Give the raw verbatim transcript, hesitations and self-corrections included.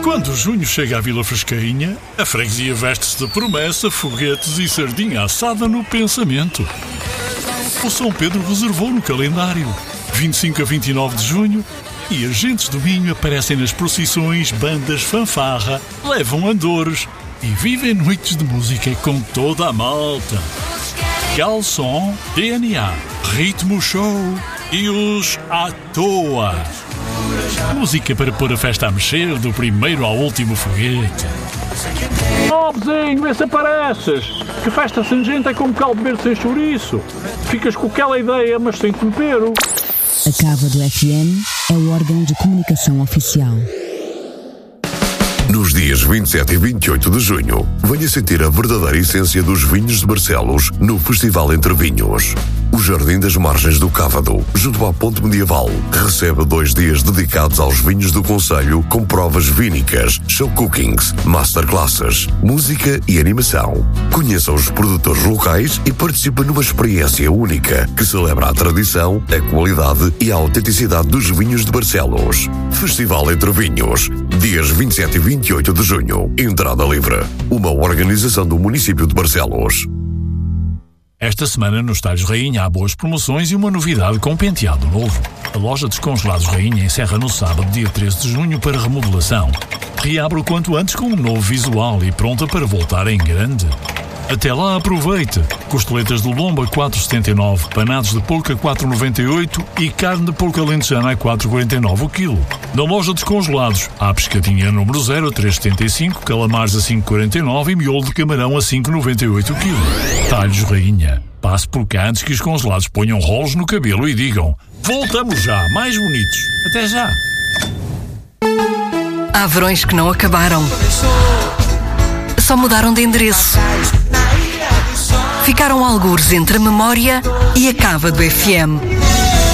Quando junho chega à Vila Frescainha, a freguesia veste-se de promessa, foguetes e sardinha assada no pensamento. O São Pedro reservou no calendário vinte e cinco a vinte e nove de junho e agentes do Minho aparecem nas procissões, bandas fanfarra, levam andores e vivem noites de música com toda a malta. Calção, D N A, Ritmo Show e os à toa. Música para pôr a festa a mexer, do primeiro ao último foguete. Oh, vizinho, vê se apareces. Que festa sem gente é como caldo verde sem chouriço. Ficas com aquela ideia, mas sem tempero. A Cava do F M é o órgão de comunicação oficial. Nos dias vinte e sete e vinte e oito de junho, venha sentir a verdadeira essência dos vinhos de Barcelos no Festival Entre Vinhos. O Jardim das Margens do Cávado, junto à Ponte Medieval, recebe dois dias dedicados aos vinhos do concelho com provas vínicas, show cookings, masterclasses, música e animação. Conheça os produtores locais e participe numa experiência única que celebra a tradição, a qualidade e a autenticidade dos vinhos de Barcelos. Festival Entre Vinhos, dias vinte e sete e vinte e oito de junho. Entrada livre. Uma organização do município de Barcelos. Esta semana nos Talhos Rainha há boas promoções e uma novidade com um penteado novo. A loja dos Congelados Rainha encerra no sábado, dia treze de junho, para remodelação. Reabre o quanto antes com um novo visual e pronta para voltar em grande. Até lá, aproveite! Costeletas de lombo a quatro vírgula setenta e nove, panados de porco a quatro vírgula noventa e oito e carne de porco alentejana a quatro vírgula quarenta e nove o quilo. Na loja dos Congelados, há pescadinha número zero a três vírgula setenta e cinco, calamares a cinco vírgula quarenta e nove e miolo de camarão a cinco vírgula noventa e oito o quilo. Talhos Rainha. Passe por cá antes que os congelados ponham rolos no cabelo e digam: voltamos já, mais bonitos. Até já! Há verões que não acabaram. Só mudaram de endereço. Ficaram algures entre a memória e a Cava do F M.